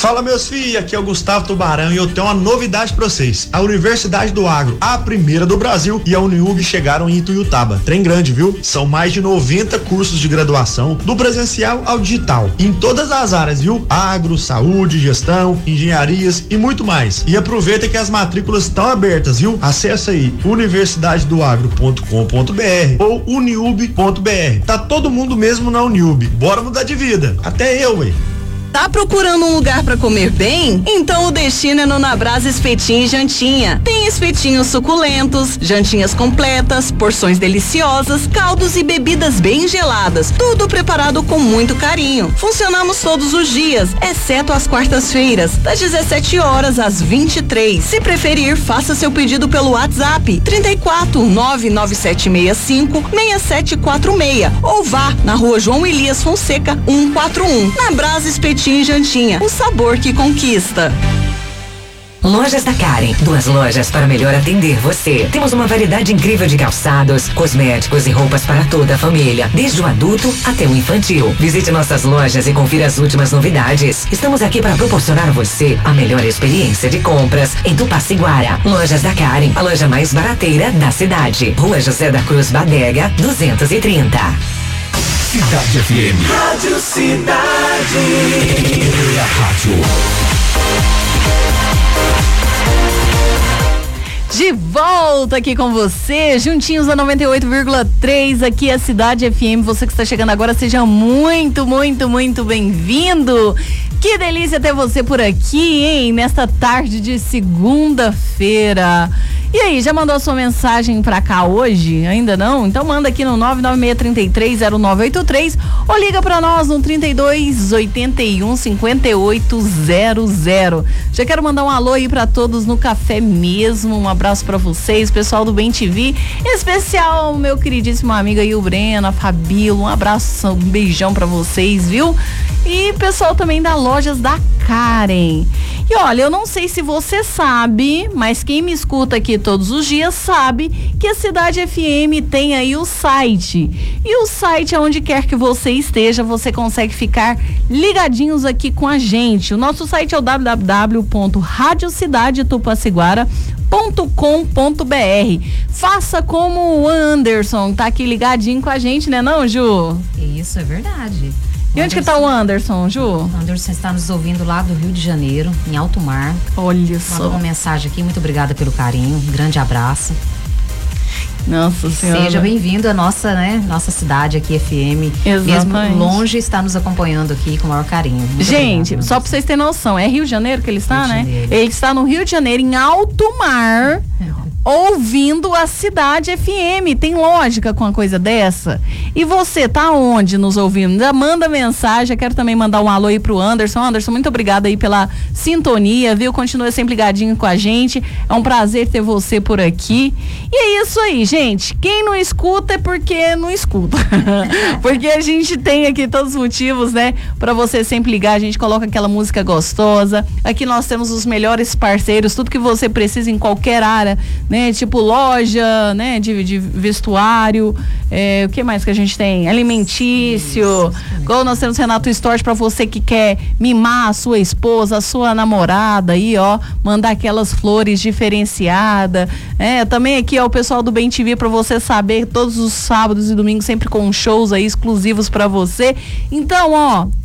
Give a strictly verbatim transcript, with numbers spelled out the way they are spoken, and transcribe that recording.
Fala, meus filhos, aqui é o Gustavo Tubarão e eu tenho uma novidade pra vocês. A Universidade do Agro, a primeira do Brasil, e a Uniub chegaram em Ituiutaba. Trem grande, viu? São mais de noventa cursos de graduação, do presencial ao digital, em todas as áreas, viu? Agro, saúde, gestão, engenharias e muito mais. E aproveita que as matrículas estão abertas, viu? Acesse aí universidade do agro ponto com ponto b r ou uniub ponto b r. Tá todo mundo mesmo na Uniub. Bora mudar de vida. Até eu, ué. Tá procurando um lugar pra comer bem? Então o destino é no Nabrasa Espetinho e Jantinha. Tem espetinhos suculentos, jantinhas completas, porções deliciosas, caldos e bebidas bem geladas. Tudo preparado com muito carinho. Funcionamos todos os dias, exceto às quartas-feiras, das dezessete horas às vinte e três. Se preferir, faça seu pedido pelo WhatsApp trinta e quatro, nove nove sete seis cinco, seis sete quatro seis ou vá na Rua João Elias Fonseca cento e quarenta e um. Nabrasa Espetinho e Jantinha, o sabor que conquista. Lojas da Karen, duas lojas para melhor atender você. Temos uma variedade incrível de calçados, cosméticos e roupas para toda a família, desde o adulto até o infantil. Visite nossas lojas e confira as últimas novidades. Estamos aqui para proporcionar a você a melhor experiência de compras em Tupaciguara. Lojas da Karen, a loja mais barateira da cidade. Rua José da Cruz Badega, duzentos e trinta. Cidade F M. Rádio Cidade. É a rádio. De volta aqui com você, juntinhos a noventa e oito vírgula três, aqui é a Cidade F M. Você que está chegando agora, seja muito, muito, muito bem-vindo. Que delícia ter você por aqui, hein? Nesta tarde de segunda-feira. E aí, já mandou a sua mensagem pra cá hoje? Ainda não? Então manda aqui no nove nove seis três três zero nove oito três ou liga pra nós no trinta e dois, oitenta e um, cinquenta e oito zero zero. Já quero mandar um alô aí pra todos no Café Mesmo, um abraço pra vocês, pessoal do Bem T V, em especial o meu queridíssimo amigo aí, o Breno, a Fabíola, um abraço, um beijão pra vocês, viu? E pessoal também da Lojas da Karen. E olha, eu não sei se você sabe, mas quem me escuta aqui todos os dias sabe que a Cidade F M tem aí o site. E o site, aonde quer que você esteja, você consegue ficar ligadinhos aqui com a gente. O nosso site é o w w w ponto rádio cidade tupaciguara ponto com ponto b r. Faça como o Anderson, tá aqui ligadinho com a gente, né não, Ju? Isso, é verdade. E onde que tá o Anderson, Ju? O Anderson está nos ouvindo lá do Rio de Janeiro, em Alto Mar. Olha só. Mandou uma mensagem aqui, muito obrigada pelo carinho, um grande abraço. Nossa Senhora. Seja bem-vindo à nossa, né, nossa cidade aqui, F M. Exatamente. Mesmo longe, está nos acompanhando aqui com o maior carinho. Muito Gente, obrigada, só pra vocês terem noção, é Rio de Janeiro que ele está, Rio de né? Janeiro. Ele está no Rio de Janeiro, em alto mar, ouvindo a Cidade F M. Tem lógica com uma coisa dessa? E você tá onde nos ouvindo? Já manda mensagem. Eu quero também mandar um alô aí pro Anderson. Anderson, muito obrigada aí pela sintonia, viu? Continua sempre ligadinho com a gente. É um prazer ter você por aqui. E é isso aí, gente. Quem não escuta é porque não escuta. Porque a gente tem aqui todos os motivos, né? Pra você sempre ligar. A gente coloca aquela música gostosa. Aqui nós temos os melhores parceiros, tudo que você precisa em qualquer área, né? Tipo loja, né? De, de vestuário, é, o que mais que a gente tem? Alimentício. Isso, igual nós temos Renato Store para você que quer mimar a sua esposa, a sua namorada aí, ó, mandar aquelas flores diferenciadas. É, também aqui, ó, o pessoal do Bem T V para você saber, todos os sábados e domingos sempre com shows aí exclusivos para você. Então, ó,